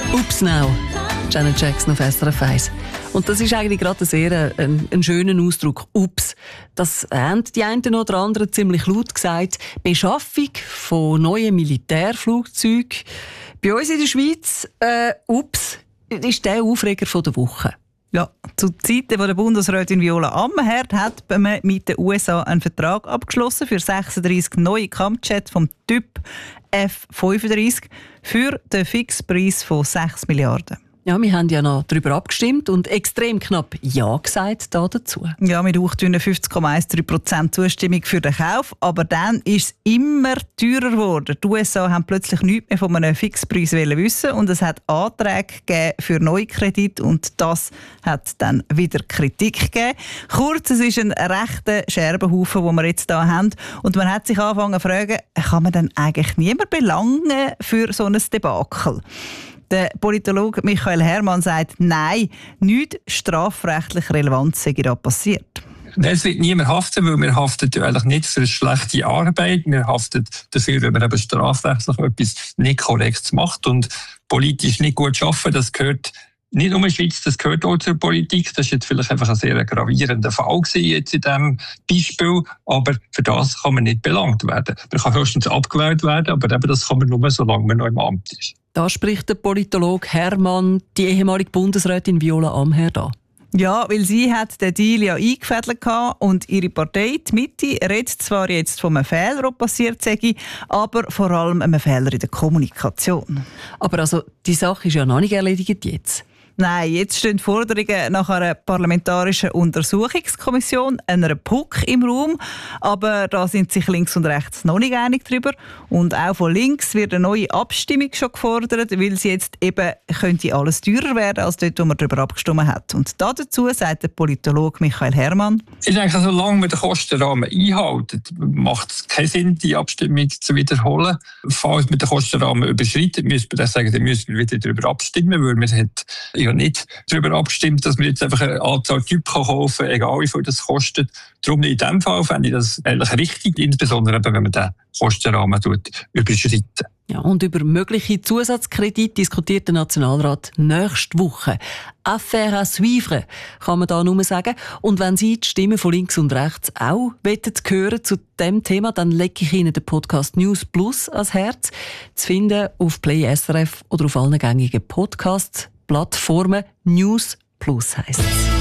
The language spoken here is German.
Ups now, Janet Jackson auf SRF 1. Und das ist eigentlich gerade ein schöner Ausdruck. Ups. Das haben die einen oder anderen ziemlich laut gesagt. Beschaffung von neuen Militärflugzeugen. Bei uns in der Schweiz, ups, ist der Aufreger von der Woche. Ja, zu Zeiten, wo der Bundesrätin Viola Amherd hat man mit den USA einen Vertrag abgeschlossen für 36 neue Kampfjets vom Typ F-35 für den Fixpreis von 6 Milliarden. Ja, wir haben ja noch darüber abgestimmt und extrem knapp Ja gesagt dazu. Ja, mit hauchdünnen 50,13% Zustimmung für den Kauf. Aber dann ist es immer teurer geworden. Die USA haben plötzlich nichts mehr von einem Fixpreis wissen und es hat Anträge gegeben für Neukredit und das hat dann wieder Kritik gegeben. Kurz, es ist ein rechter Scherbenhaufen, den wir jetzt hier haben. Und man hat sich angefangen zu fragen, kann man denn eigentlich niemand belangen für so ein Debakel? Der Politologe Michael Herrmann sagt, nein, nichts strafrechtlich Relevanz sei da passiert. Es wird niemand haften, weil wir haften eigentlich nicht für eine schlechte Arbeit. Wir haften dafür, wenn man eben strafrechtlich etwas nicht korrekt macht und politisch nicht gut arbeiten. Das gehört nicht nur in der Schweiz, das gehört auch zur Politik. Das war jetzt vielleicht einfach ein sehr gravierender Fall jetzt in diesem Beispiel. Aber für das kann man nicht belangt werden. Man kann höchstens abgewählt werden, aber eben das kann man nur, solange man noch im Amt ist. Da spricht der Politologe Herrmann die ehemalige Bundesrätin Viola Amherd an. Ja, weil sie hat den Deal ja eingefädelt und ihre Partei, die Mitte, redet zwar jetzt von einem Fehler, der passiert sei, aber vor allem einem Fehler in der Kommunikation. Aber also, die Sache ist ja noch nicht erledigt jetzt. Nein, jetzt stehen Forderungen nach einer parlamentarischen Untersuchungskommission, einer PUC im Raum. Aber da sind sich links und rechts noch nicht einig drüber. Und auch von links wird eine neue Abstimmung schon gefordert, weil es jetzt eben könnte alles teurer werden als dort, wo man darüber abgestimmt hat. Und dazu sagt der Politologe Michael Herrmann. Ich denke, solange man den Kostenrahmen einhält, macht es keinen Sinn, die Abstimmung zu wiederholen. Falls man den Kostenrahmen überschreitet, müssen wir dann sagen, dann müssen wir wieder darüber abstimmen, weil wir haben ja nicht darüber abgestimmt, dass man jetzt einfach eine Anzahl Typen kaufen kann, egal wie viel das kostet. Darum in diesem Fall fände ich das eigentlich richtig, insbesondere wenn man den Kostenrahmen überschreitet. Ja, und über mögliche Zusatzkredite diskutiert der Nationalrat nächste Woche. Affaire à suivre, kann man da nur sagen. Und wenn Sie die Stimmen von links und rechts auch hören zu diesem Thema, dann lege ich Ihnen den Podcast News Plus ans Herz. Zu finden auf Play SRF oder auf allen gängigen Podcast-Plattformen. News Plus heisst es.